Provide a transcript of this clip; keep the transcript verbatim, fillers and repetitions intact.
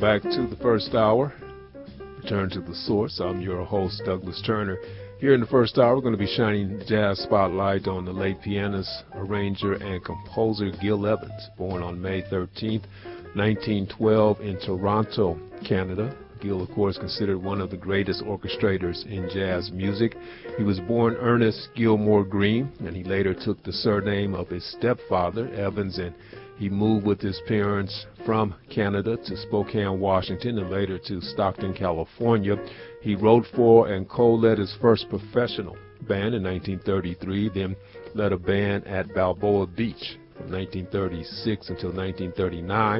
back to the first hour. Return to the source. I'm your host, Douglas Turner. Here in the first hour, we're going to be shining the jazz spotlight on the late pianist, arranger, and composer Gil Evans, born on May thirteenth, nineteen twelve in Toronto, Canada. Gil, of course, considered one of the greatest orchestrators in jazz music. He was born Ernest Gilmore Green, and he later took the surname of his stepfather, Evans, and he moved with his parents from Canada to Spokane, Washington, and later to Stockton, California. He wrote for and co-led his first professional band in nineteen thirty-three, then led a band at Balboa Beach from nineteen thirty-six until nineteen thirty-nine.